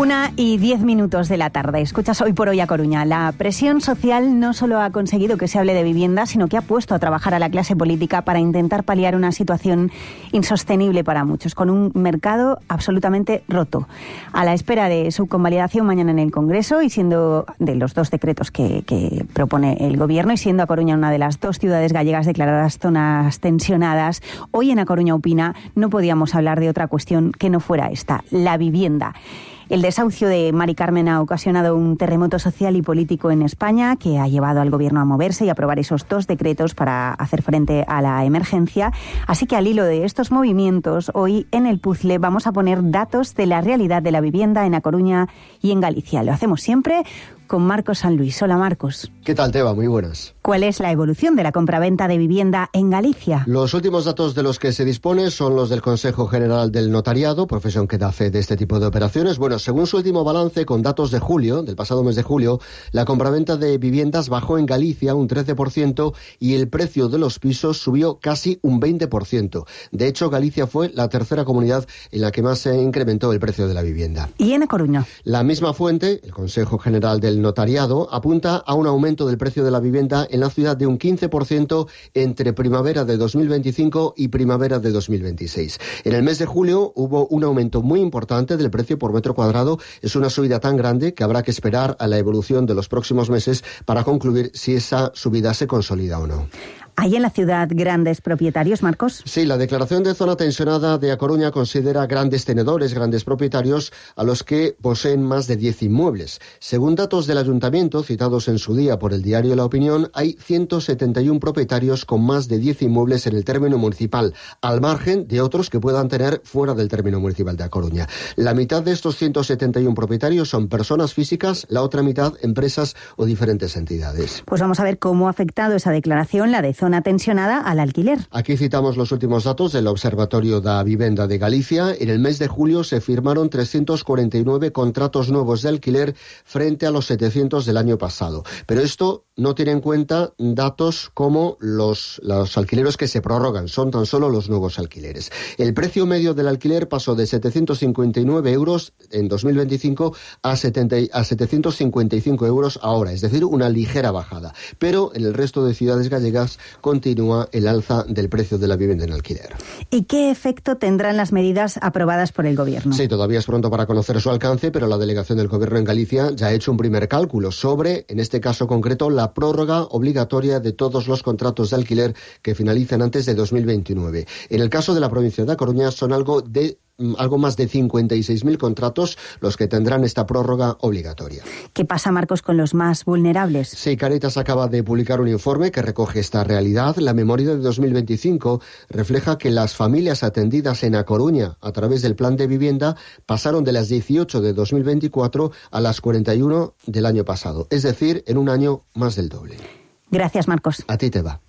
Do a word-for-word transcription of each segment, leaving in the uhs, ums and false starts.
Una y diez minutos de la tarde. Escuchas Hoy por Hoy a Coruña. La presión social no solo ha conseguido que se hable de vivienda, sino que ha puesto a trabajar a la clase política para intentar paliar una situación insostenible para muchos, con un mercado absolutamente roto. A la espera de su convalidación mañana en el Congreso y siendo de los dos decretos que, que propone el Gobierno y siendo A Coruña una de las dos ciudades gallegas declaradas zonas tensionadas, hoy en A Coruña Opina no podíamos hablar de otra cuestión que no fuera esta, la vivienda. El desahucio de Mari Carmen ha ocasionado un terremoto social y político en España que ha llevado al Gobierno a moverse y aprobar esos dos decretos para hacer frente a la emergencia. Así que al hilo de estos movimientos, hoy en el puzzle vamos a poner datos de la realidad de la vivienda en A Coruña y en Galicia. Lo hacemos siempre con Marcos San Luis. Hola, Marcos. ¿Qué tal, Teba? Muy buenas. ¿Cuál es la evolución de la compraventa de vivienda en Galicia? Los últimos datos de los que se dispone son los del Consejo General del Notariado, profesión que da fe de este tipo de operaciones. Bueno, según su último balance, con datos de julio, del pasado mes de julio, la compraventa de viviendas bajó en Galicia un trece por ciento y el precio de los pisos subió casi un veinte por ciento. De hecho, Galicia fue la tercera comunidad en la que más se incrementó el precio de la vivienda. ¿Y en A Coruña? La misma fuente, el Consejo General del Notariado, apunta a un aumento del precio de la vivienda en la ciudad de un quince por ciento entre primavera de dos mil veinticinco y primavera de dos mil veintiséis. En el mes de julio hubo un aumento muy importante del precio por metro cuadrado. Es una subida tan grande que habrá que esperar a la evolución de los próximos meses para concluir si esa subida se consolida o no. ¿Hay en la ciudad grandes propietarios, Marcos? Sí, la declaración de zona tensionada de A Coruña considera grandes tenedores, grandes propietarios, a los que poseen más de diez inmuebles. Según datos del ayuntamiento, citados en su día por el diario La Opinión, hay ciento setenta y uno propietarios con más de diez inmuebles en el término municipal, al margen de otros que puedan tener fuera del término municipal de A Coruña. La mitad de estos ciento setenta y uno propietarios son personas físicas, la otra mitad empresas o diferentes entidades. Pues vamos a ver cómo ha afectado esa declaración, la de zona tensionada, al alquiler. Aquí citamos los últimos datos del Observatorio da Vivenda de Galicia. En el mes de julio se firmaron trescientos cuarenta y nueve contratos nuevos de alquiler frente a los setecientos del año pasado. Pero esto no tiene en cuenta datos como los, los alquileres que se prorrogan, son tan solo los nuevos alquileres. El precio medio del alquiler pasó de setecientos cincuenta y nueve euros en dos mil veinticinco a, setenta, a setecientos cincuenta y cinco euros ahora, es decir, una ligera bajada. Pero en el resto de ciudades gallegas continúa el alza del precio de la vivienda en alquiler. ¿Y qué efecto tendrán las medidas aprobadas por el Gobierno? Sí, todavía es pronto para conocer su alcance, pero la delegación del Gobierno en Galicia ya ha hecho un primer cálculo sobre, en este caso concreto, la prórroga obligatoria de todos los contratos de alquiler que finalicen antes de dos mil veintinueve. En el caso de la provincia de A Coruña son algo de algo más de cincuenta y seis mil contratos los que tendrán esta prórroga obligatoria. ¿Qué pasa, Marcos, con los más vulnerables? Sí, Cáritas acaba de publicar un informe que recoge esta realidad. La memoria de dos mil veinticinco refleja que las familias atendidas en A Coruña a través del plan de vivienda pasaron de las dieciocho de dos mil veinticuatro a las cuarenta y uno del año pasado, es decir, en un año más del doble. Gracias, Marcos. A ti te va.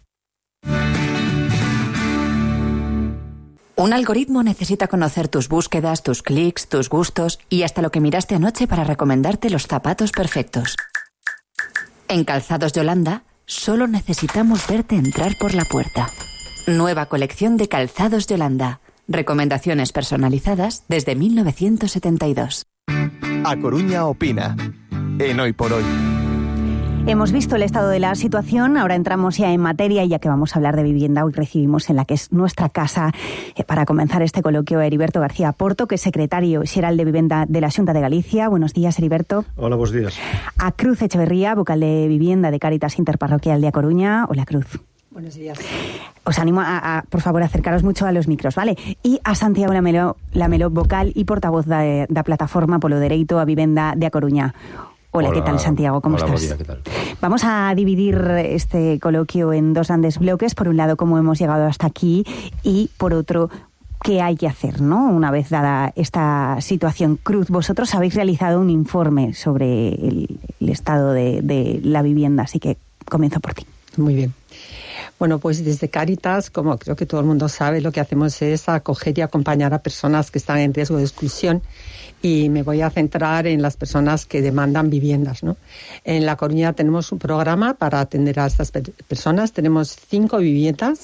Un algoritmo necesita conocer tus búsquedas, tus clics, tus gustos y hasta lo que miraste anoche para recomendarte los zapatos perfectos. En Calzados Yolanda, solo necesitamos verte entrar por la puerta. Nueva colección de Calzados Yolanda. Recomendaciones personalizadas desde mil novecientos setenta y dos. A Coruña Opina. En Hoy por Hoy. Hemos visto el estado de la situación, ahora entramos ya en materia y ya que vamos a hablar de vivienda, hoy recibimos en la que es nuestra casa eh, para comenzar este coloquio a Heriberto García Porto, que es secretario xeral de Vivienda de la Xunta de Galicia. Buenos días, Heriberto. Hola, buenos días. A Cruz Echeverría, vocal de Vivienda de Cáritas Interparroquial de A Coruña. Hola, Cruz. Buenos días. Os animo a, a, por favor, a acercaros mucho a los micros, ¿vale? Y a Santiago Lamelo, Lamelo vocal y portavoz da, da Plataforma polo Dereito a Vivenda de A Coruña. Hola, Hola, ¿qué tal, Santiago? ¿Cómo hola, estás? María, ¿qué tal? Vamos a dividir este coloquio en dos grandes bloques. Por un lado, cómo hemos llegado hasta aquí y, por otro, qué hay que hacer, ¿no? Una vez dada esta situación. Cruz, vosotros habéis realizado un informe sobre el, el estado de, de la vivienda, así que comienzo por ti. Muy bien. Bueno, pues desde Cáritas, como creo que todo el mundo sabe, lo que hacemos es acoger y acompañar a personas que están en riesgo de exclusión, y me voy a centrar en las personas que demandan viviendas, ¿no? En La Coruña tenemos un programa para atender a estas per- personas. Tenemos cinco viviendas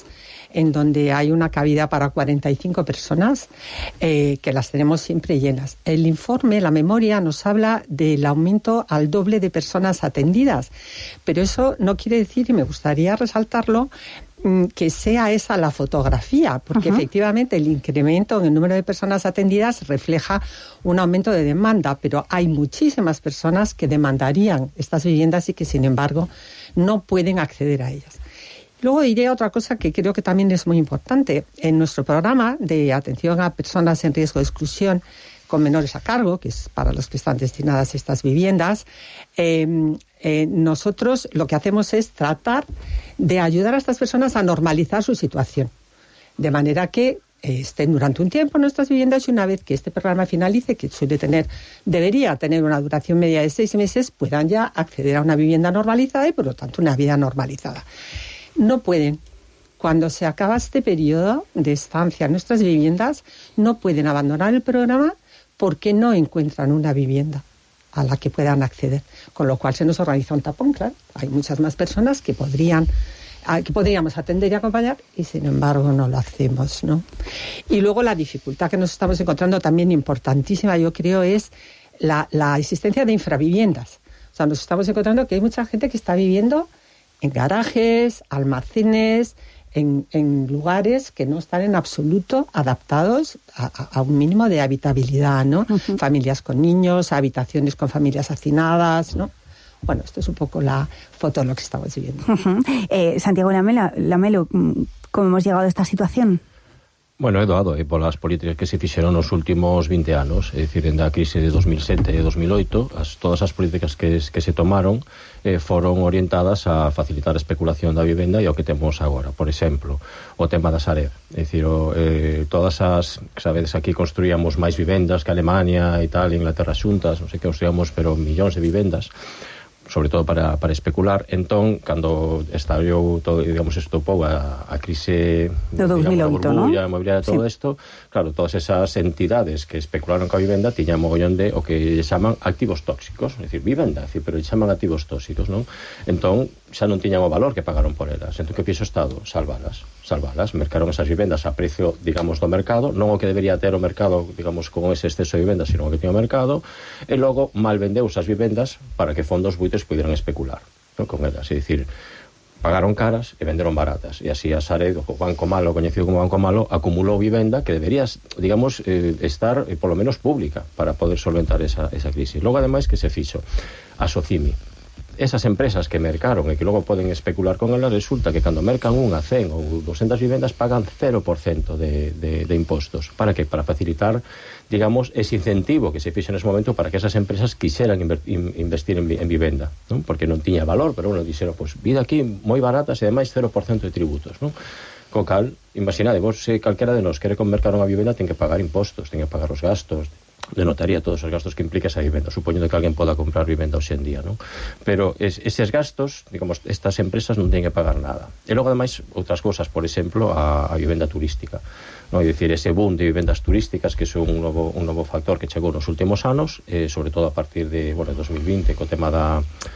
en donde hay una cabida para cuarenta y cinco personas, eh, que las tenemos siempre llenas. El informe, la memoria, nos habla del aumento al doble de personas atendidas, pero eso no quiere decir, y me gustaría resaltarlo, que sea esa la fotografía, porque uh-huh. efectivamente el incremento en el número de personas atendidas refleja un aumento de demanda, pero hay muchísimas personas que demandarían estas viviendas y que sin embargo no pueden acceder a ellas. Luego diré otra cosa que creo que también es muy importante. En nuestro programa de atención a personas en riesgo de exclusión con menores a cargo, que es para los que están destinadas estas viviendas, eh, eh, nosotros lo que hacemos es tratar de ayudar a estas personas a normalizar su situación, de manera que eh, estén durante un tiempo en nuestras viviendas y una vez que este programa finalice, que suele tener, debería tener una duración media de seis meses, puedan ya acceder a una vivienda normalizada y por lo tanto una vida normalizada. No pueden. Cuando se acaba este periodo de estancia en nuestras viviendas, no pueden abandonar el programa porque no encuentran una vivienda a la que puedan acceder. Con lo cual se nos organiza un tapón, claro. Hay muchas más personas que podrían, que podríamos atender y acompañar y sin embargo no lo hacemos, ¿no? Y luego la dificultad que nos estamos encontrando también importantísima, yo creo, es la, la existencia de infraviviendas. O sea, nos estamos encontrando que hay mucha gente que está viviendo en garajes, almacenes, En, en lugares que no están en absoluto adaptados a, a, a un mínimo de habitabilidad, ¿no? Uh-huh. Familias con niños, habitaciones con familias hacinadas, ¿no? Bueno, esto es un poco la foto de lo que estamos viviendo. Uh-huh. eh, Santiago Lamela, Lamelo, ¿cómo hemos llegado a esta situación? Bueno, é doado, e polas políticas que se fixeron nos últimos vinte anos, é dicir, dende a crise de dos mil sete e dos mil oito, as, todas as políticas que, que se tomaron eh, foron orientadas a facilitar a especulación da vivenda e ao que temos agora. Por exemplo, o tema da Sareb, é dicir, o, eh, todas as, sabedes, aquí construíamos máis vivendas que Alemania e tal, Inglaterra xuntas, non sei que construíamos, pero millóns de vivendas, sobre todo para, para especular. Entón, cando estallou todo, digamos, estopou a, a crise de dos mil oito, digamos, a burbulla, ¿no? Inmobiliaria, todo isto, sí. Claro, todas esas entidades que especularon coa vivenda tiñan mogollón de o que lle chaman activos tóxicos, é dicir, vivenda, é dicir, pero lle chaman activos tóxicos, non? Entón, xa non tiñan o valor que pagaron por elas. Entón, que fixo o Estado? Salvalas, salvalas, mercaron esas vivendas a precio, digamos, do mercado, non o que debería ter o mercado, digamos, con ese exceso de vivendas, sino o que tiña o mercado, e logo mal vendeu esas vivendas para que fondos buitres pudieran especular, ¿no? Con elas, é dicir, pagaron caras e venderon baratas, e así a Sareb, o Banco Malo, coñecido como Banco Malo, acumulou vivenda que debería, digamos, eh, estar eh, polo menos pública para poder solventar esa, esa crisis. Logo, ademais, que se fixo a Socimi. Esas empresas que mercaron e que logo poden especular con elas, resulta que cando mercan unha, cen ou doscientas vivendas pagan cero por ciento de, de, de impostos. Para que? Para facilitar, digamos, ese incentivo que se fixo nese momento para que esas empresas quixeran investir en, en vivenda, non? Porque non tiña valor, pero bueno, dixeron, pois, vida aquí moi baratas e ademais cero por ciento de tributos, non? Co cal, imaginade, vos, se calquera de nós quere conmercar unha vivenda, ten que pagar impostos, ten que pagar os gastos de notaría, todos os gastos que implica esa vivenda, supoñendo que alguén poda comprar vivenda hoxe en día, non? Pero es, eses gastos, digamos, estas empresas non teñen que pagar nada. E logo, ademais, outras cousas, por exemplo, a, a vivenda turística, non? É dicir, ese boom de vivendas turísticas, que é un novo, un novo factor que chegou nos últimos anos, eh, sobre todo a partir de, bueno, dos mil vinte, co tema da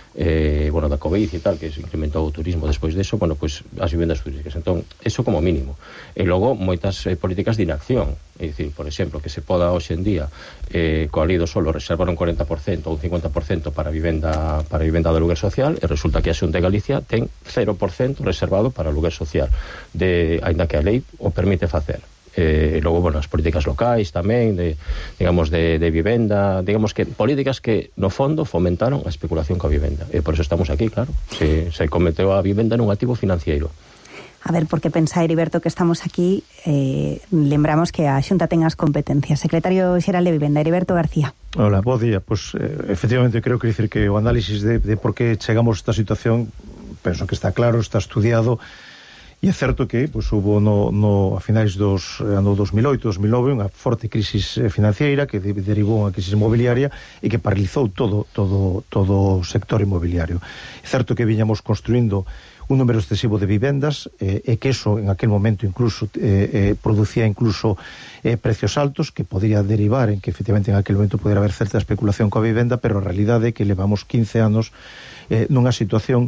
eh, bueno, da COVID e tal, que se incrementou o turismo despois deso, bueno, pois as vivendas turísticas. Entón, eso como mínimo. E logo, moitas eh, políticas de inacción, é dicir, por exemplo, que se poda hoxe en día eh, coa lei do solo reservar un corenta por ciento ou un cincuenta por ciento para vivenda para vivenda de aluguer social, e resulta que a Xunta de Galicia ten cero por ciento reservado para aluguer social, de, aínda que a lei o permite facer. Eh, logo, bueno, as políticas locais tamén, de, digamos, de, de vivenda, digamos que políticas que, no fondo, fomentaron a especulación coa vivenda. E por eso estamos aquí, claro. Se, se cometeu a vivenda nun activo financiero. A ver, porque pensa, Heriberto, que estamos aquí, eh, lembramos que a Xunta ten as competencias. Secretario Xeral de Vivenda, Heriberto García. Hola, bo día. Pues, eh, efectivamente, creo que decir que o análisis de, de por que chegamos a esta situación, penso que está claro, está estudiado. E é certo que pues, hubo no, no, a finais dos ano dos mil oito, dos mil nove unha forte crisis financiera que de, derivou unha crisis inmobiliaria e que paralizou todo, todo, todo o sector inmobiliario. É certo que viñamos construindo un número excesivo de vivendas eh, e que eso en aquel momento incluso eh, eh, producía incluso eh, precios altos que podría derivar en que efectivamente en aquel momento podera haber certa especulación coa vivenda, pero a realidade é que levamos quince anos eh, nunha situación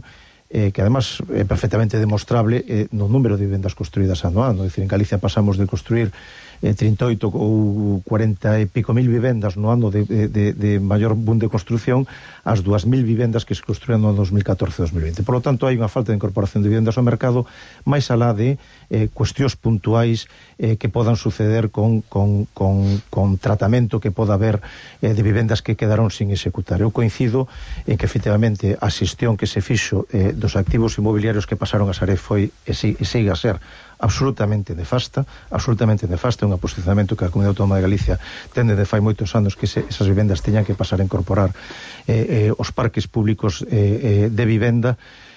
eh, que además é perfectamente demostrable eh, no número de vivendas construídas ano a ano. É dicir, en Galicia pasamos de construir eh, trinta e oito ou cuarenta e pico mil vivendas no ano de, de, de maior boom de construción ás dúas mil vivendas que se construían no dos mil catorce a dos mil vinte. Por lo tanto, hai unha falta de incorporación de vivendas ao mercado máis alá de eh, cuestións puntuais eh, que podan suceder con, con, con, con tratamento que poda haber eh, de vivendas que quedaron sin executar. Eu coincido en que efectivamente a xestión que se fixo eh, dos activos inmobiliarios que pasaron a Sareb foi e, si, e siga a ser absolutamente nefasta, absolutamente nefasta, un posicionamento que a Comunidade Autónoma de Galicia tende de fai moitos anos que se, esas vivendas teñan que pasar a incorporar eh, eh, os parques públicos eh, eh, de vivenda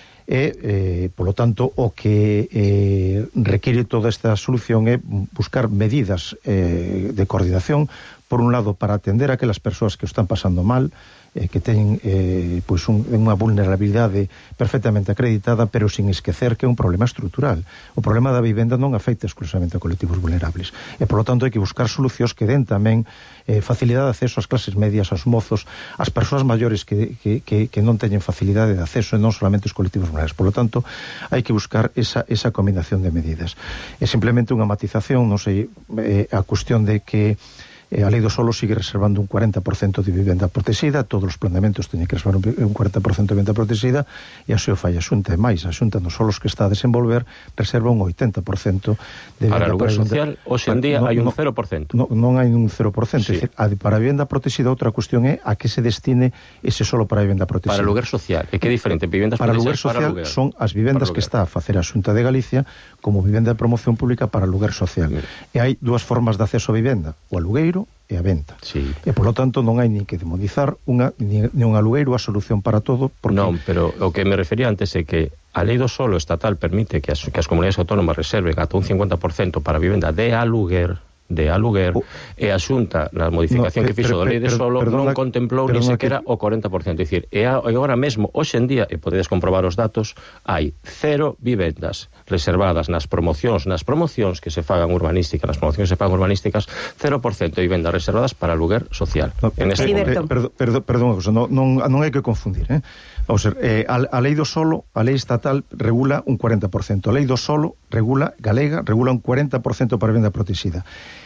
e, eh, polo tanto, o que eh, require toda esta solución é buscar medidas eh, de coordinación, por un lado, para atender a aquelas persoas que o están pasando mal, eh, que teñen eh, pois un, unha vulnerabilidade perfectamente acreditada, pero sin esquecer que é un problema estrutural. O problema da vivenda non afecta exclusivamente a colectivos vulnerables. E, por lo tanto, hai que buscar solucións que den tamén eh, facilidade de acceso ás clases medias, aos mozos, ás persoas maiores que, que, que, que non teñen facilidade de acceso e non solamente os colectivos vulnerables. Por lo tanto, hai que buscar esa, esa combinación de medidas. É simplemente unha matización, non sei, eh, a cuestión de que Eh, a Lei do Solo sigue reservando un cuarenta por cento de vivenda protegida, todos os planeamentos teñen que reservar un cuarenta por cento de vivenda protegida, e a xeo fai a Xunta, e máis, a Xunta nos solos que está a desenvolver reserva un oitenta por cento de vivenda para lugar social. Hoxe en día no, hai un no, cero por cento. No, non hai un cero por cento, sí. É dicir, a, para a vivenda protegida outra cuestión é a que se destine ese solo para a vivenda protegida. Para lugar social, é que é diferente, vivendas para lugar para social lugar. Son as vivendas que está a facer a Xunta de Galicia como vivenda de promoción pública para lugar social. Mira. E hai dúas formas de acceso a vivenda, o alugueiro e a venta. Sí. E, polo tanto, non hai ni que demonizar unha, ni, ni un alugueiro a solución para todo. Porque... Non, pero o que me refería antes é que a Lei do Solo estatal permite que as, que as comunidades autónomas reserven ata un cincuenta por cento para vivenda de aluguer, de aluguer, oh. e a Xunta, na modificación no, que fixo da Lei de Solo, perdona, non contemplou ni sequera que... o cuarenta por cento. É dicir, e agora mesmo, hoxe en día, e podedes comprobar os datos, hai cero vivendas reservadas nas promocións, nas promocións que se fagan urbanísticas, nas promocións que se fagan urbanísticas, cero por cento de vivendas reservadas para aluguer social. No, en ese eh, perdón, perdón, perdón, non, non, non hai que confundir, eh? Vamos a ver, eh, a, a Lei do Solo, a Lei estatal regula un cuarenta por cento, a Lei do Solo regula, galega, regula un cuarenta por cento para vivenda protegida.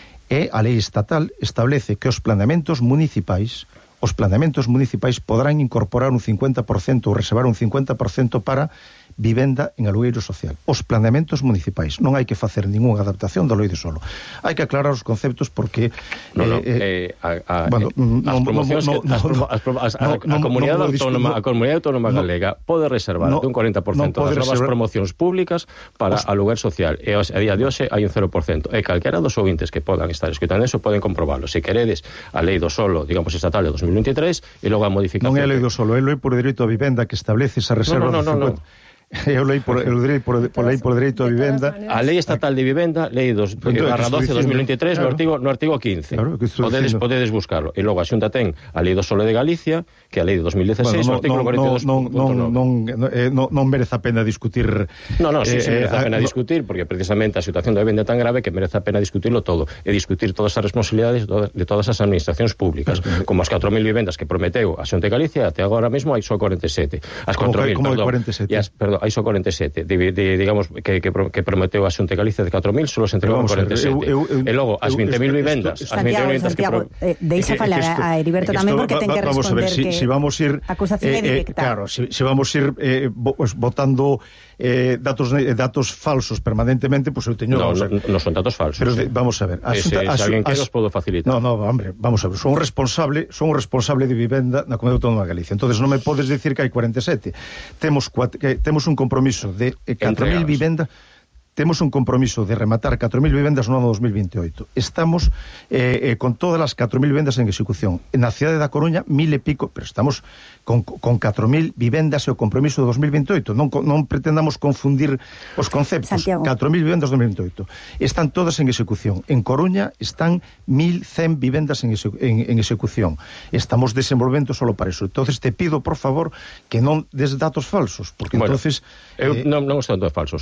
E a lei estatal establece que os planeamentos municipais os planeamentos municipais poderán incorporar un cincuenta por cento ou reservar un cincuenta por cento para vivenda en alugueiro social. Os planeamentos municipais. Non hai que facer ninguna adaptación da Lei de Solo. Hai que aclarar os conceptos porque no, no, eh, eh, a, a, bueno, as promocións no, no, no, as, as, a, no, a comunidade no, autónoma, no, a comunidade autónoma no, galega pode reservar no, un cuarenta por cento no das novas reservar... promocións públicas para os... aluguer social. E a día de hoxe hai un cero por cento. E calquera dos ouvintes que podan estar escutando eso poden comprobarlo. Se queredes a Lei do Solo, digamos, estatal de dos mil veintitrés e logo a modificación. Non é a Lei do Solo, é a Lei por dereito a vivenda que establece esa reserva no, no, no, de cincuenta... no. Eu leí por, eu leí por, por lei por dereito a vivenda. A Lei Estatal de Vivenda, Lei dos barra doce dos mil veintitrés, claro. no artigo no artigo quince. Claro, podedes podedes buscarlo. E logo a Xunta ten a Lei do Solo de Galicia, que a Lei de dos mil dieciséis, bueno, no, artículo cuarenta e dous. Non non non non non merece a pena discutir. No, no, sí, eh, sí merece a pena eh, discutir, porque precisamente a situación da vivenda é tan grave que merece a pena discutirlo todo e discutir todas as responsabilidades de todas as administracións públicas, como as catro mil vivendas que prometeu a Xunta de Galicia, até agora mesmo hai só cuarenta e sete. As catro mil, perdón. cuarenta e sete? As, perdón, hai só cuarenta e sete. De, de, digamos, que, que, que prometeu a Xunta de Galicia de catro mil, solo se entregou cuarenta e sete. Eu, eu, eu, e logo, as vinte mil vivendas... Esto, as Santiago, vinte mil Santiago, que pro... eh, deixa falar esto, a Heriberto tamén, porque ten que responder ver, si, que si vamos ir, acusación eh, é directa. Eh, claro, si, si vamos ir eh, votando eh, datos eh, datos falsos permanentemente, pues eu teño... No, no, no son datos falsos. Pero de, vamos a ver... A Ese, Xunta, se alguén que os podo facilitar. No, no, hombre, vamos a ver, son un responsable, son un responsable de vivenda na Comunidade Autónoma de Galicia. Entonces non me podes decir que hai cuarenta e sete. Temos, que, temos un compromiso de eh, catro mil vivendas. Temos un compromiso de rematar catro mil vivendas no ano dos mil veintioito. Estamos eh, eh, con todas as catro mil vivendas en execución. Na cidade da Coruña, mil e pico, pero estamos con, con catro mil vivendas e o compromiso de dos mil veintioito. Non, non pretendamos confundir os conceptos. Santiago. catro mil vivendas dos mil veintioito. Están todas en execución. En Coruña están mil cen vivendas en, execu en, en execución. Estamos desenvolvendo solo para eso. Entonces te pido, por favor, que non des datos falsos, porque bueno, entonces... Eu eh, non, non estou datos falsos.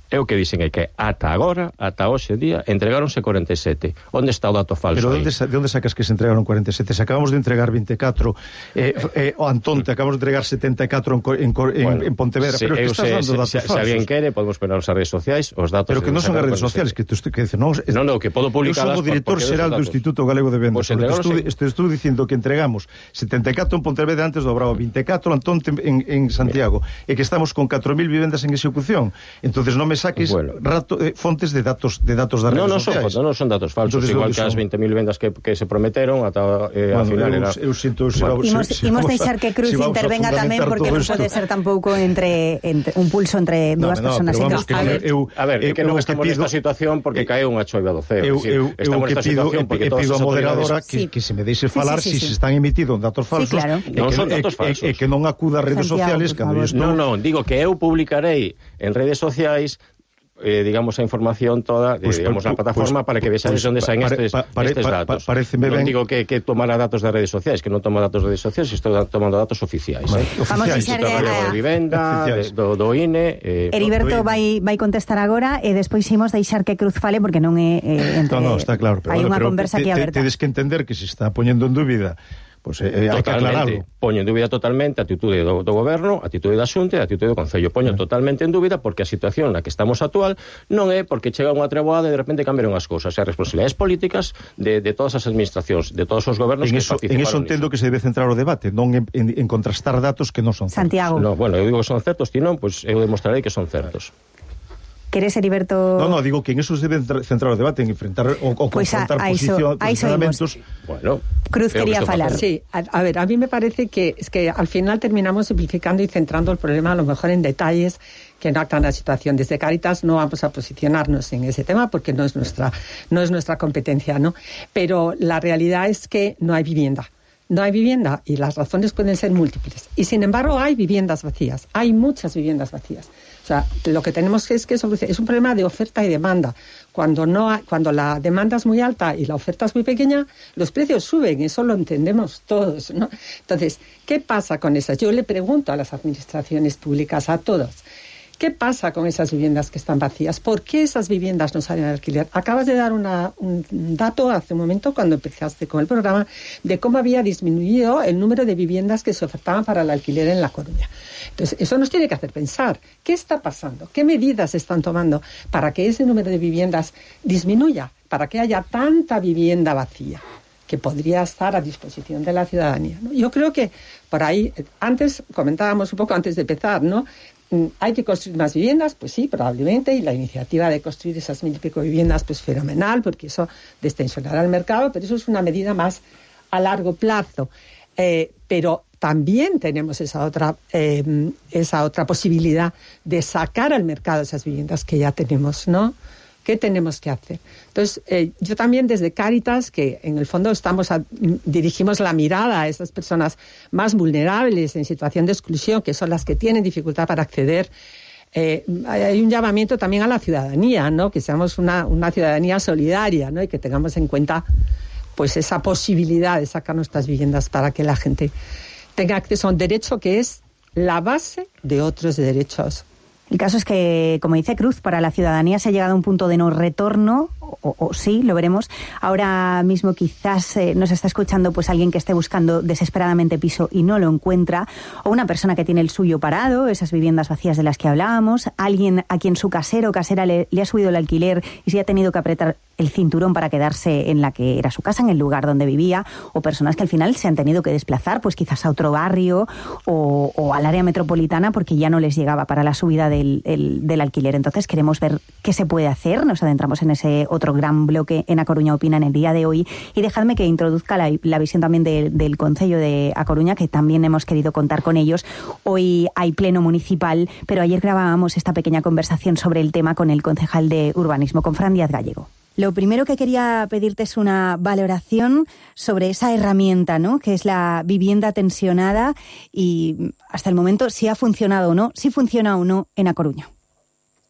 É o que dicen é que ata agora, ata hoxe día, entregáronse cuarenta e sete. Onde está o dato falso? Pero onde, de onde sacas que se entregaron cuarenta e sete? Se acabamos de entregar vinte e catro, eh, eh, o Antón, te acabamos de entregar setenta e catro en, en, en, bueno, en Pontevedra, sí, pero é que estás dando datos se, falsos. Se alguén quere, podemos poner nas redes sociais os datos. Pero que non son as redes sociais, que, tú, que dices, non, no, no, que podo publicar. Eu sou o director xeral do Instituto Galego de Vendas, pues estou, estou, estou dicindo que entregamos setenta e catro en Pontevedra antes do Bravo, vinte e catro Antón en, en Santiago, e que estamos con catro mil vivendas en execución. Entonces non me saques bueno. rato, eh, fontes de datos de datos das redes no, no sociais. Son, non son datos falsos. Entonces, igual que as veinte mil vendas que, que se prometeron ata eh, bueno, ao final eu, era... Eu sinto... Bueno, imos, si, imos si deixar que Cruz si intervenga tamén, porque non pode ser tampouco entre, entre un pulso entre no, dúas no, personas. Vamos, a, ver, eu, a ver, é que non estamos nesta situación porque cae unha choiva do ceo. Eu, eu, eu que pido, eu pido a moderadora que, que se me deixe falar si se están emitidos datos falsos, sí, claro. Non son datos falsos. E que non acuda a redes sociales cando isto... Non, non, digo que eu publicarei en redes sociais Eh, digamos a información toda, pues, digamos pues, a plataforma pues, para que vexades pues, onde saen pare, estes, pare, estes datos. Pa, pa, non digo que, que tomara datos de redes sociais, que non toma datos de redes sociais, estou tomando datos oficiais. Vale, eh. Oficiais. Vamos a de vivenda, de, do, do I N E... Eh, Heriberto vai, vai contestar agora e despois imos deixar que Cruz fale porque non é... Eh, entre, no, no, está claro. Pero, hai bueno, unha pero conversa te, aquí aberta. Tedes que entender que se está poñendo en dúbida. Pois pues, eh, hai que aclararlo. Poño en dúbida totalmente a atitude do, do goberno, a atitude da Xunta e a atitude do Concello. Poño mm. totalmente en dúbida porque a situación na que estamos actual non é porque chega unha treboada e de repente cambiaron as cousas. É responsabilidades políticas de, de todas as administracións, de todos os gobernos en que eso, participaron. En eso entendo que se debe centrar o debate, non en, en, en contrastar datos que non son certos. Santiago. No, bueno, eu digo que son certos, ti non, pois pues eu demostrarei que son certos. Queres, Heriberto? No, no, digo que en eso se debe centrar o debate, en enfrentar o, o pues confrontar a, a posición, eso, posicionamentos. Bueno, Cruz quería falar. Sí, a, a ver, a mí me parece que es que al final terminamos simplificando y centrando el problema a lo mejor en detalles que no actan la situación. Desde Cáritas no vamos a posicionarnos en ese tema porque no es nuestra, no es nuestra competencia, ¿no? Pero la realidad es que no hay vivienda. No hay vivienda y las razones pueden ser múltiples. Y sin embargo hay viviendas vacías, hay muchas viviendas vacías. O sea, lo que tenemos es que solucionar es un problema de oferta y demanda. Cuando no hay, cuando la demanda es muy alta y la oferta es muy pequeña, los precios suben, eso lo entendemos todos, ¿no? Entonces, ¿qué pasa con esas? Yo le pregunto a las administraciones públicas, a todas, ¿qué pasa con esas viviendas que están vacías? ¿Por qué esas viviendas no salen al alquiler? Acabas de dar una, un dato hace un momento cuando empezaste con el programa de cómo había disminuido el número de viviendas que se ofertaban para el alquiler en La Coruña. Entonces, eso nos tiene que hacer pensar, ¿qué está pasando? ¿Qué medidas se están tomando para que ese número de viviendas disminuya? Para que haya tanta vivienda vacía que podría estar a disposición de la ciudadanía, ¿no? Yo creo que por ahí, antes comentábamos un poco antes de empezar, ¿no? ¿Hay que construir más viviendas? Pues sí, probablemente, y la iniciativa de construir esas mil y pico viviendas, pues fenomenal, porque eso destensionará el mercado, pero eso es una medida más a largo plazo. Eh, pero también tenemos esa otra, eh, esa otra posibilidad de sacar al mercado esas viviendas que ya tenemos, ¿no? ¿Qué tenemos que hacer? Entonces, eh, yo también desde Cáritas, que en el fondo estamos a, dirigimos la mirada a esas personas más vulnerables en situación de exclusión, que son las que tienen dificultad para acceder, eh, hay un llamamiento también a la ciudadanía, ¿no? Que seamos una, una ciudadanía solidaria, ¿no? Y que tengamos en cuenta pues esa posibilidad de sacar nuestras viviendas para que la gente tenga acceso a un derecho que es la base de otros derechos. El caso es que, como dice Cruz, para la ciudadanía se ha llegado a un punto de no retorno, o, o sí, lo veremos. Ahora mismo quizás eh, nos está escuchando pues alguien que esté buscando desesperadamente piso y no lo encuentra, o una persona que tiene el suyo parado, esas viviendas vacías de las que hablábamos, alguien a quien su casero o casera le, le ha subido el alquiler y se ha tenido que apretar el cinturón para quedarse en la que era su casa, en el lugar donde vivía, o personas que al final se han tenido que desplazar pues quizás a otro barrio o, o al área metropolitana porque ya no les llegaba para la subida del, el, del alquiler. Entonces queremos ver qué se puede hacer. Nos adentramos en ese otro gran bloque en A Coruña Opina en el día de hoy y dejadme que introduzca la, la visión también de, del Concello de A Coruña, que también hemos querido contar con ellos. Hoy hay pleno municipal, pero ayer grabábamos esta pequeña conversación sobre el tema con el concejal de urbanismo, con Fran Díaz Gallego. Lo primero que quería pedirte es una valoración sobre esa herramienta, ¿no?, que es la vivienda tensionada y hasta el momento si ha funcionado o no, si funciona o no en A Coruña.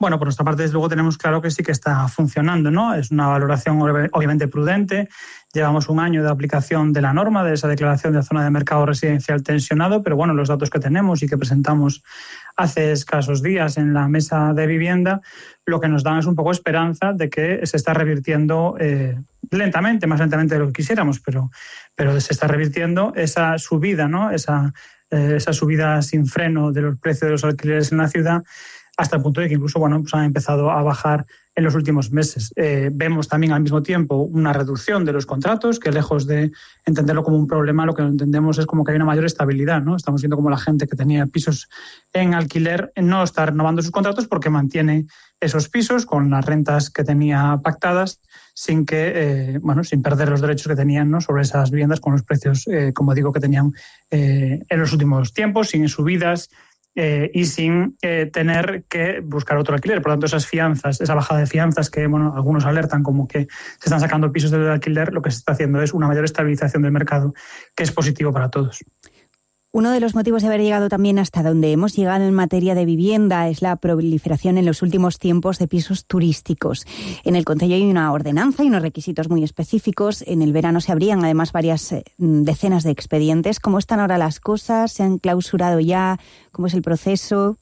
Bueno, por nuestra parte, desde luego tenemos claro que sí que está funcionando, ¿no? Es una valoración obviamente prudente. Llevamos un año de aplicación de la norma, de esa declaración de zona de mercado residencial tensionado, pero bueno, los datos que tenemos y que presentamos hace escasos días en la mesa de vivienda, lo que nos dan es un poco esperanza de que se está revirtiendo eh, lentamente, más lentamente de lo que quisiéramos, pero, pero se está revirtiendo esa subida, ¿no? Esa, eh, esa subida sin freno de los precios de los alquileres en la ciudad, hasta el punto de que incluso bueno, pues han empezado a bajar en los últimos meses. Eh, vemos también al mismo tiempo una reducción de los contratos, que lejos de entenderlo como un problema, lo que entendemos es como que hay una mayor estabilidad, ¿no? Estamos viendo como la gente que tenía pisos en alquiler no está renovando sus contratos porque mantiene esos pisos con las rentas que tenía pactadas sin que, eh, bueno, sin perder los derechos que tenían, ¿no? Sobre esas viviendas con los precios, eh, como digo, que tenían eh, en los últimos tiempos, sin subidas, Eh, y sin eh, tener que buscar otro alquiler. Por lo tanto, esas fianzas, esa bajada de fianzas que bueno, algunos alertan como que se están sacando pisos del alquiler, lo que se está haciendo es una mayor estabilización del mercado, que es positivo para todos. Uno de los motivos de haber llegado también hasta donde hemos llegado en materia de vivienda es la proliferación en los últimos tiempos de pisos turísticos. En el Concello hay una ordenanza y unos requisitos muy específicos. En el verano se abrían además varias eh, decenas de expedientes. ¿Cómo están ahora las cosas? ¿Se han clausurado ya? ¿Cómo es el proceso?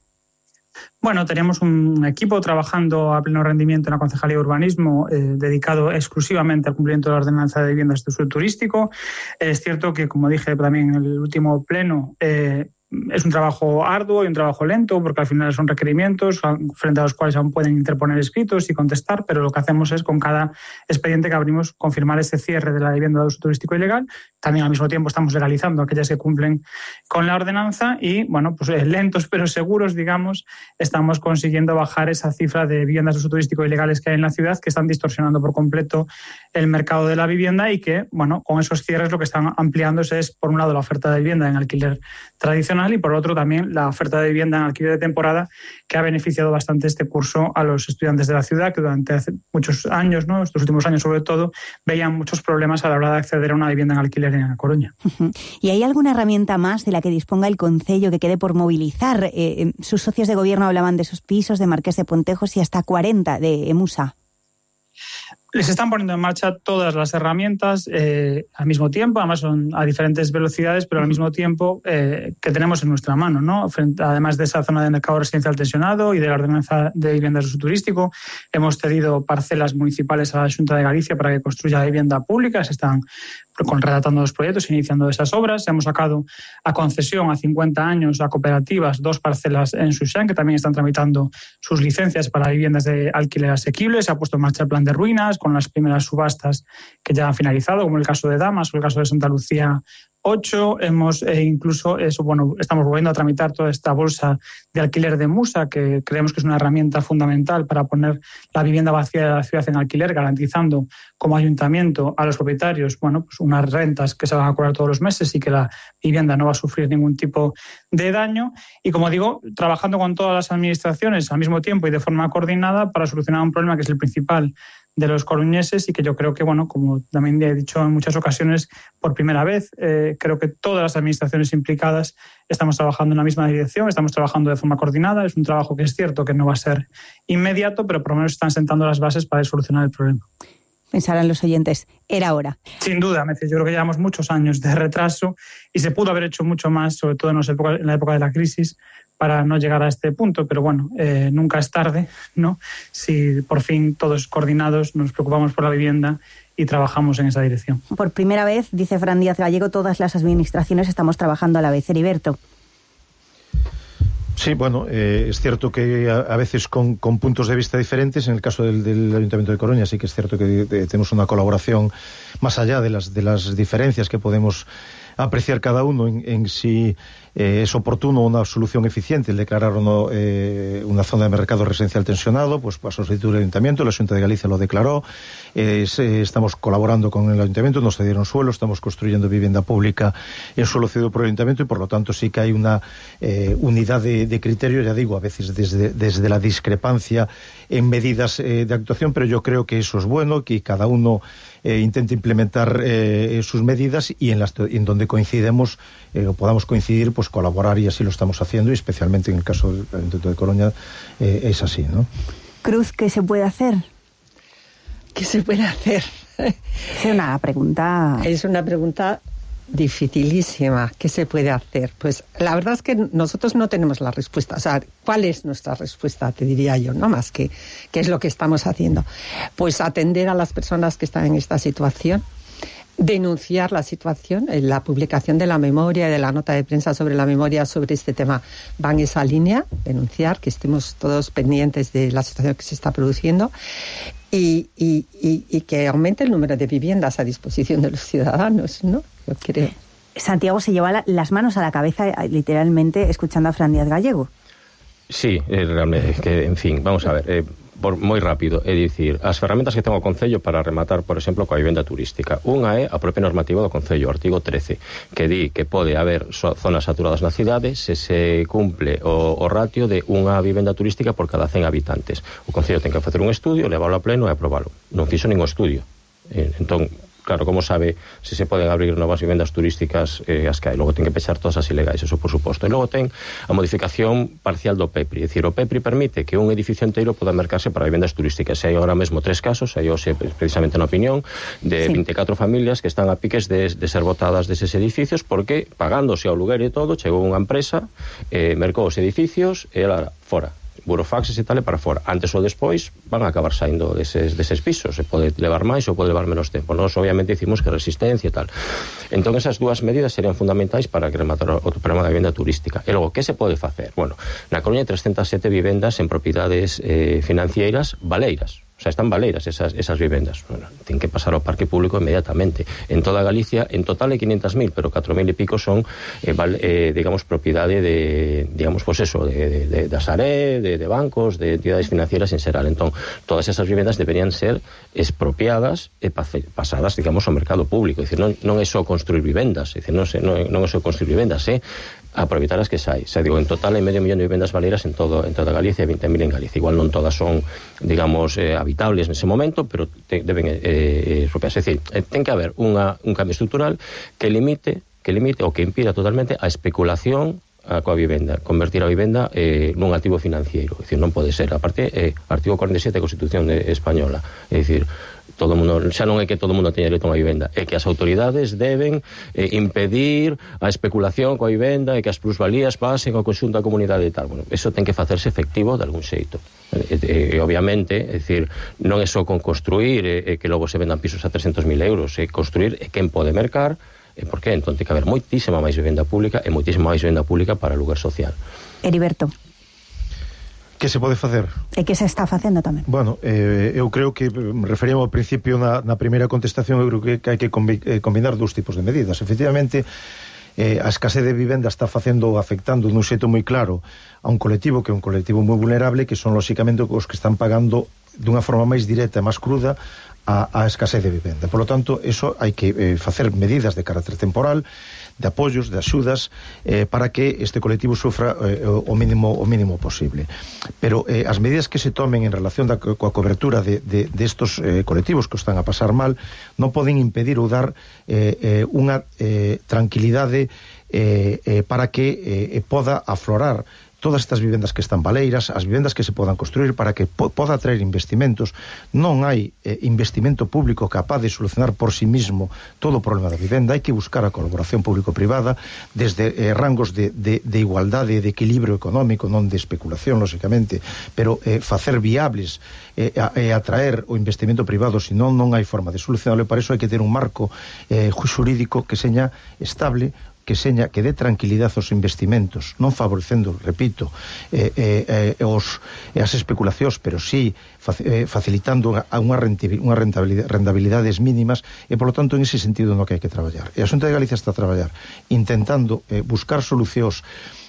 Bueno, tenemos un equipo trabajando a pleno rendimiento en la Concejalía de Urbanismo eh, dedicado exclusivamente al cumplimiento de la ordenanza de viviendas de uso turístico. Es cierto que, como dije también en el último pleno, eh, es un trabajo arduo y un trabajo lento porque al final son requerimientos frente a los cuales aún pueden interponer escritos y contestar, pero lo que hacemos es con cada expediente que abrimos confirmar ese cierre de la vivienda de uso turístico ilegal. También al mismo tiempo estamos legalizando aquellas que cumplen con la ordenanza y, bueno, pues eh, lentos pero seguros, digamos, estamos consiguiendo bajar esa cifra de viviendas de uso turístico ilegales que hay en la ciudad, que están distorsionando por completo el mercado de la vivienda y que, bueno, con esos cierres lo que están ampliándose es, por un lado, la oferta de vivienda en alquiler tradicional y por otro también la oferta de vivienda en alquiler de temporada, que ha beneficiado bastante este curso a los estudiantes de la ciudad que durante hace muchos años, ¿no? Estos últimos años sobre todo, veían muchos problemas a la hora de acceder a una vivienda en alquiler en A Coruña. ¿Y hay alguna herramienta más de la que disponga el Concello que quede por movilizar? Eh, sus socios de gobierno hablaban de esos pisos de Marqués de Pontejos y hasta cuarenta de Emusa. Les están poniendo en marcha todas las herramientas eh, al mismo tiempo, además son a diferentes velocidades, pero al mismo tiempo eh, que tenemos en nuestra mano, ¿no? Frente, además de esa zona de mercado residencial tensionado y de la ordenanza de viviendas de uso turístico, hemos cedido parcelas municipales a la Xunta de Galicia para que construya vivienda pública. Se están contratando los proyectos, iniciando esas obras. Hemos sacado a concesión a cincuenta años a cooperativas dos parcelas en Xuxán, que también están tramitando sus licencias para viviendas de alquiler asequible. Se ha puesto en marcha el plan de ruinas con las primeras subastas que ya han finalizado, como el caso de Damas o el caso de Santa Lucía ocho. Hemos eh, incluso, eso, bueno, estamos volviendo a tramitar toda esta bolsa de alquiler de Musa, que creemos que es una herramienta fundamental para poner la vivienda vacía de la ciudad en alquiler, garantizando como ayuntamiento a los propietarios, bueno, pues unas rentas que se van a cobrar todos los meses y que la vivienda no va a sufrir ningún tipo de daño. Y como digo, trabajando con todas las administraciones al mismo tiempo y de forma coordinada para solucionar un problema que es el principal de los coruñeses y que yo creo que, bueno, como también he dicho en muchas ocasiones, por primera vez, eh, creo que todas las administraciones implicadas estamos trabajando en la misma dirección, estamos trabajando de forma coordinada. Es un trabajo que es cierto que no va a ser inmediato, pero por lo menos están sentando las bases para solucionar el problema. Pensarán los oyentes, era hora. Sin duda, yo creo que llevamos muchos años de retraso y se pudo haber hecho mucho más, sobre todo en la época de la crisis, para no llegar a este punto, pero bueno, eh, nunca es tarde, ¿no? Si por fin todos coordinados nos preocupamos por la vivienda y trabajamos en esa dirección. Por primera vez, dice Fran Díaz Gallego, todas las administraciones estamos trabajando a la vez. Heriberto. Sí, bueno, eh, es cierto que a, a veces con, con puntos de vista diferentes. En el caso del, del Ayuntamiento de Coruña sí que es cierto que de, tenemos una colaboración más allá de las, de las diferencias que podemos apreciar cada uno en, en si eh, es oportuno una solución eficiente el declarar o no eh, una zona de mercado residencial tensionado. Pues a solicitud del Ayuntamiento, la Xunta de Galicia lo declaró. Eh, se, estamos colaborando con el Ayuntamiento, nos cedieron suelo, estamos construyendo vivienda pública en suelo cedido por el Ayuntamiento y por lo tanto sí que hay una eh, unidad de, de criterio, ya digo, a veces desde, desde la discrepancia en medidas eh, de actuación, pero yo creo que eso es bueno, que cada uno eh, intente implementar eh, sus medidas y en, las, en donde coincidemos eh, o podamos coincidir, pues colaborar, y así lo estamos haciendo, y especialmente en el caso del Ayuntamiento de Coruña eh, es así, ¿no? Cruz, ¿qué se puede hacer? ¿Qué se puede hacer? Es una pregunta... Es una pregunta dificilísima. ¿Qué se puede hacer? Pues la verdad es que nosotros no tenemos la respuesta. O sea, ¿cuál es nuestra respuesta? Te diría yo, ¿no? Más que qué es lo que estamos haciendo. Pues atender a las personas que están en esta situación, denunciar la situación. En la publicación de la memoria y de la nota de prensa sobre la memoria sobre este tema va en esa línea, denunciar, que estemos todos pendientes de la situación que se está produciendo. Y, y, y, y que aumente el número de viviendas a disposición de los ciudadanos, ¿no? Yo creo. Santiago se lleva la, las manos a la cabeza, literalmente, escuchando a Fran Díaz Gallego. Sí, eh, realmente, es que, en fin, vamos a ver, eh, por, moi rápido, é dicir, as ferramentas que ten o Concello para rematar, por exemplo, coa vivenda turística. Unha é a propia normativa do Concello, artigo trece, que di que pode haber so, zonas saturadas na cidade se se cumple o, o ratio de unha vivenda turística por cada cen habitantes. O Concello ten que facer un estudio, leválo a pleno e aprobalo. Non fixo ningún estudio. Eh, entón, claro, como sabe se se poden abrir novas vivendas turísticas eh, as que hai? Logo ten que pechar todas as ilegais, eso por suposto. E logo ten a modificación parcial do P E P R I, é dicir, o P E P R I permite que un edificio inteiro poda mercarse para vivendas turísticas. E hai agora mesmo tres casos, hai hoxe precisamente na opinión de sí. vinte e catro familias que están a piques de, de ser botadas deses edificios porque, pagándose ao lugar e todo, chegou unha empresa, eh, mercou os edificios e ela fora. Burofaxes e tal, e para fora. Antes ou despois van a acabar saindo deses, deses pisos, se pode levar máis ou pode levar menos tempo. Nós obviamente dicimos que resistencia e tal. Entón esas dúas medidas serían fundamentais para que rematar o problema da vivenda turística. E logo, que se pode facer? Bueno, na Coruña hai trescentas sete vivendas en propiedades eh, financeiras baleiras. O sea, están baleiras esas, esas vivendas. Bueno, ten que pasar ao parque público inmediatamente. En toda Galicia, en total hai quinientas mil, pero catro mil e pico son, eh, val, eh, digamos, propiedade de, digamos, pues eso, de, de, de Asaré, de, de bancos, de entidades financieras en xeral. Entón, todas esas vivendas deberían ser expropiadas e pasadas, digamos, ao mercado público. É dicir, non, non é só construir vivendas, é dicir, non, non, non é só construir vivendas, é aproveitar as que sai. O sea, digo, en total hai medio millón de vivendas baleiras en todo en toda Galicia e vinte mil en Galicia. Igual non todas son, digamos, eh, habitables nese momento, pero te, deben eh, expropiarse. É dicir, eh, ten que haber unha, un cambio estrutural que limite, que limite ou que impida totalmente a especulación a coa vivenda, convertir a vivenda eh, nun activo financiero. É dicir, non pode ser. A parte, eh, artigo cuarenta e sete da Constitución de, española. É dicir, todo mundo, xa non é que todo mundo teña dereito a unha vivenda, é que as autoridades deben eh, impedir a especulación coa vivenda e que as plusvalías pasen ao conxunto da comunidade e tal. Bueno, eso ten que facerse efectivo de algún xeito. E, e, e obviamente, é dicir, non é só con construir e, e que logo se vendan pisos a trescentos mil euros, é construir e quen pode mercar. E por que? Entón, ten que haber moitísima máis vivenda pública e moitísima máis vivenda pública para lugar social. Heriberto. Que se pode facer? E que se está facendo tamén? Bueno, eh, eu creo que me referíamos ao principio na, na primeira contestación, eu creo que, que hai que combi, eh, combinar dous tipos de medidas. Efectivamente, eh, a escasez de vivenda está facendo, afectando nun xeito moi claro a un colectivo que é un colectivo moi vulnerable, que son lóxicamente os que están pagando dunha forma máis directa e máis cruda a, a escasez de vivenda. Por lo tanto, eso hai que eh, facer medidas de carácter temporal, de apoios, de axudas eh, para que este colectivo sufra eh, o mínimo o mínimo posible. Pero eh, as medidas que se tomen en relación da, coa cobertura de, de, de estos eh, colectivos que están a pasar mal non poden impedir ou dar eh, eh, unha eh, tranquilidade eh, eh, para que eh, poda aflorar todas estas vivendas que están baleiras, as vivendas que se podan construir para que po poda atraer investimentos. Non hai eh, investimento público capaz de solucionar por sí mismo todo o problema da vivenda. Hai que buscar a colaboración público-privada desde eh, rangos de, de, de igualdade e de equilibrio económico, non de especulación, lóxicamente, pero eh, facer viables e eh, atraer o investimento privado, senón non hai forma de solucionarlo. Para iso hai que ter un marco eh, xurídico que seña estable, que seña que dé tranquilidade aos investimentos, non favorecendo, repito, eh, eh, eh, os, eh, as especulacións, pero sí eh, facilitando unha, unha rentabilidade, rentabilidades mínimas, e polo tanto en ese sentido no que hai que traballar. E a Xunta de Galicia está a traballar intentando eh, buscar solucións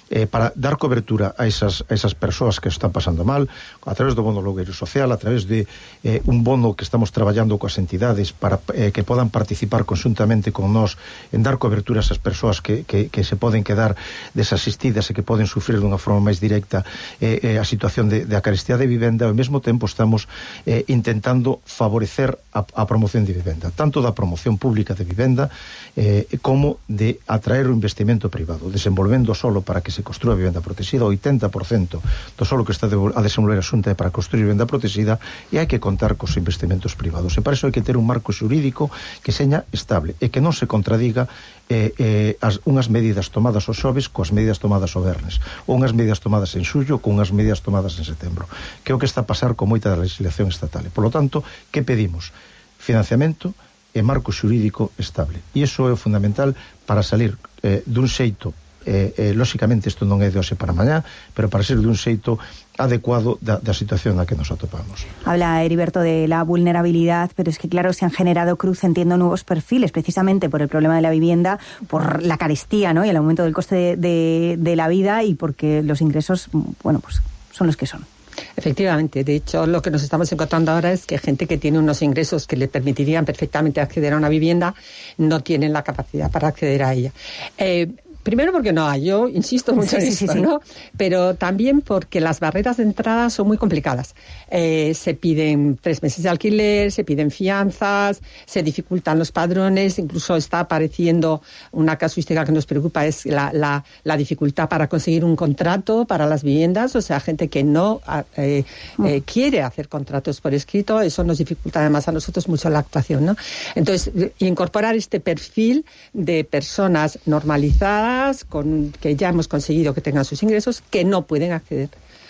eh, para dar cobertura a esas, a esas persoas que están pasando mal, a través do bono logueiro social, a través de eh, un bono que estamos traballando coas entidades para eh, que podan participar conjuntamente con nós en dar cobertura a esas persoas que, que, que se poden quedar desasistidas e que poden sufrir dunha forma máis directa eh, eh, a situación de, de a carestía de vivenda, e ao mesmo tempo estamos eh, intentando favorecer a, a promoción de vivenda, tanto da promoción pública de vivenda eh, como de atraer o investimento privado, desenvolvendo solo para que se construa vivenda protegida. O oitenta por cento do solo que está a desenvolver a Xunta é para construir vivenda protegida, e hai que contar cos investimentos privados, e para iso hai que ter un marco xurídico que seña estable e que non se contradiga eh, eh, as, unhas medidas tomadas o xoves coas medidas tomadas o vernes, ou unhas medidas tomadas en xullo con unhas medidas tomadas en setembro, que é o que está a pasar con moita da legislación estatal. E, por lo tanto, que pedimos? Financiamento e marco xurídico estable, e iso é o fundamental para salir eh, dun xeito eh, eh, lóxicamente isto non é de hoxe para mañá, pero para ser dun xeito adecuado da, da situación na que nos atopamos. Habla Heriberto de la vulnerabilidad, pero es que claro, se han generado, Cruz, entiendo, nuevos perfiles precisamente por el problema de la vivienda, por la carestía, ¿no?, y el aumento del coste de, de, de la vida, y porque los ingresos, bueno, pues son los que son. Efectivamente, de hecho lo que nos estamos encontrando ahora es que gente que tiene unos ingresos que le permitirían perfectamente acceder a una vivienda no tienen la capacidad para acceder a ella. Eh, Primero porque no hay, yo insisto mucho sí, en esto, sí, sí. ¿no? Pero también porque las barreras de entrada son muy complicadas. Eh, se piden tres meses de alquiler, se piden fianzas, se dificultan los padrones, incluso está apareciendo una casuística que nos preocupa, es la, la, la dificultad para conseguir un contrato para las viviendas, o sea, gente que no eh, eh, quiere hacer contratos por escrito, eso nos dificulta además a nosotros mucho la actuación, ¿no? Entonces, incorporar este perfil de personas normalizadas, con que ya hemos conseguido que tengan sus ingresos, que no pueden acceder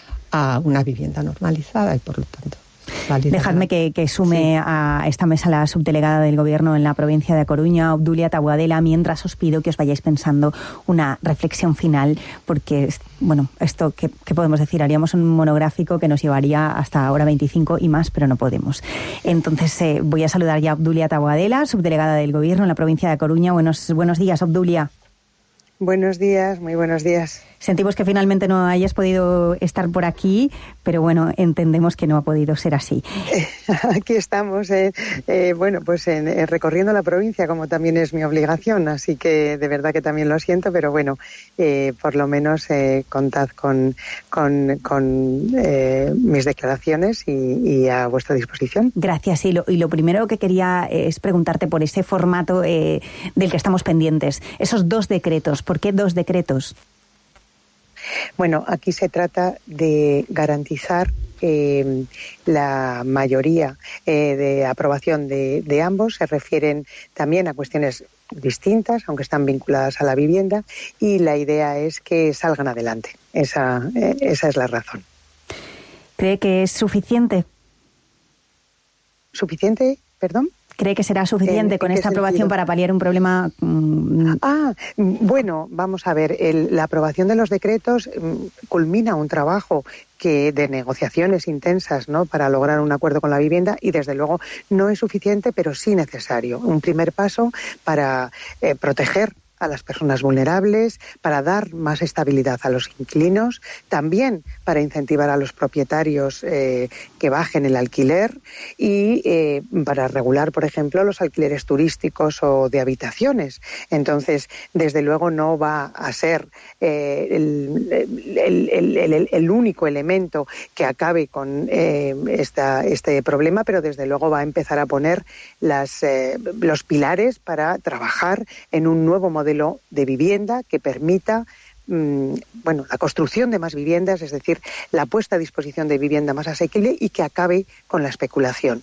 a una vivienda normalizada y por lo tanto validada. Dejadme que, que sume sí. a esta mesa la subdelegada del Gobierno en la provincia de A Coruña, Obdulia Taboadela, mientras os pido que os vayáis pensando una reflexión final, porque, bueno, esto, ¿qué, qué podemos decir? Haríamos un monográfico que nos llevaría hasta hora veinticinco y más, pero no podemos. Entonces eh, voy a saludar ya a Obdulia Taboadela, subdelegada del Gobierno en la provincia de A Coruña. Buenos, buenos días, Obdulia. Buenos días, muy buenos días. Sentimos que finalmente no hayas podido estar por aquí, pero bueno, entendemos que no ha podido ser así. Eh, aquí estamos, eh, eh, bueno, pues en, eh, recorriendo la provincia, como también es mi obligación, así que de verdad que también lo siento, pero bueno, eh, por lo menos eh, contad con, con, con eh, mis declaraciones y, y a vuestra disposición. Gracias, y lo, y lo primero que quería es preguntarte por ese formato eh, del que estamos pendientes, esos dos decretos. ¿Por qué dos decretos? Bueno, aquí se trata de garantizar eh, la mayoría eh, de aprobación de, de ambos. Se refieren también a cuestiones distintas, aunque están vinculadas a la vivienda, y la idea es que salgan adelante. Esa, eh, esa es la razón. ¿Cree que es suficiente? ¿Suficiente? ¿Perdón? ¿Cree que será suficiente con esta aprobación sentido? Para paliar un problema? Mmm... Ah, bueno, vamos a ver, el, la aprobación de los decretos mmm, culmina un trabajo que de negociaciones intensas, ¿no?, para lograr un acuerdo con la vivienda, y desde luego no es suficiente, pero sí necesario. Un primer paso para eh, proteger a las personas vulnerables, para dar más estabilidad a los inquilinos, también para incentivar a los propietarios eh, que bajen el alquiler y eh, para regular, por ejemplo, los alquileres turísticos o de habitaciones. Entonces, desde luego no va a ser eh, el, el, el, el, el único elemento que acabe con eh, esta, este problema, pero desde luego va a empezar a poner las, eh, los pilares para trabajar en un nuevo modelo de vivienda que permita mmm, bueno, la construcción de más viviendas, es decir, la puesta a disposición de vivienda más asequible y que acabe con la especulación.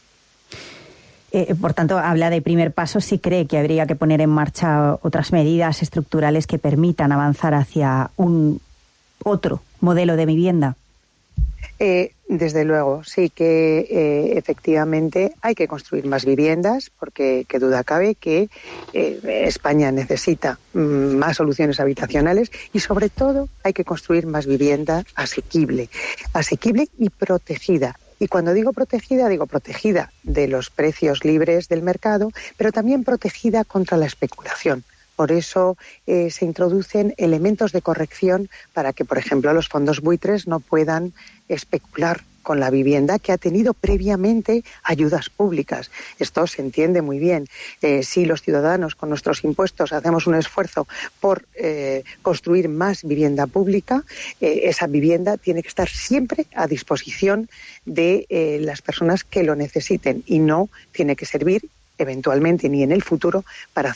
Eh, por tanto, habla de primer paso. ¿Sí cree que habría que poner en marcha otras medidas estructurales que permitan avanzar hacia un otro modelo de vivienda? Eh, desde luego, sí que eh, efectivamente hay que construir más viviendas, porque qué duda cabe que eh, España necesita mm, más soluciones habitacionales, y sobre todo hay que construir más vivienda asequible, asequible y protegida. Y cuando digo protegida, digo protegida de los precios libres del mercado, pero también protegida contra la especulación. Por eso eh, se introducen elementos de corrección para que, por ejemplo, los fondos buitres no puedan especular con la vivienda que ha tenido previamente ayudas públicas. Esto se entiende muy bien. Eh, si los ciudadanos con nuestros impuestos hacemos un esfuerzo por eh, construir más vivienda pública, eh, esa vivienda tiene que estar siempre a disposición de eh, las personas que lo necesiten y no tiene que servir eventualmente ni en el futuro para